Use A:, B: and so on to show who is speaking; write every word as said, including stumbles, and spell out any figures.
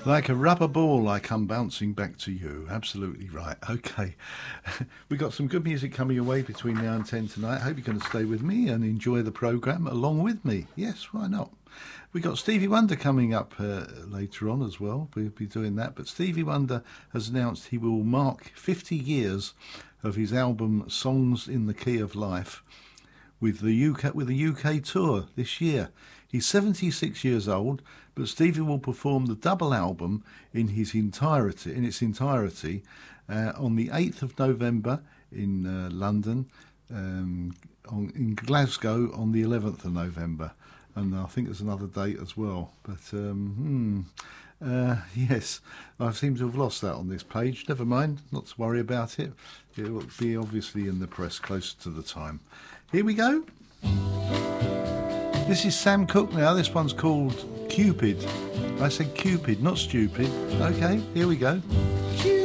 A: Like a rubber ball, I come bouncing back to you. Absolutely right. Okay. We've got some good music coming your way between now and ten tonight. Hope you're going to stay with me and enjoy the programme along with me. Yes, why not? We've got Stevie Wonder coming up uh, later on as well. We'll be doing that. But Stevie Wonder has announced he will mark fifty years of his album Songs in the Key of Life with the U K with the U K tour this year. He's seventy-six years old, but Stevie will perform the double album in his entirety, in its entirety, uh, on the eighth of November in uh, London, um, on, in Glasgow on the eleventh of November, and I think there's another date as well. But um, hmm, uh, yes, I seem to have lost that on this page. Never mind, not to worry about it. It will be obviously in the press closer to the time. Here we go. This is Sam Cooke now. This one's called Cupid. I said Cupid, not stupid. Okay, here we go. Cupid.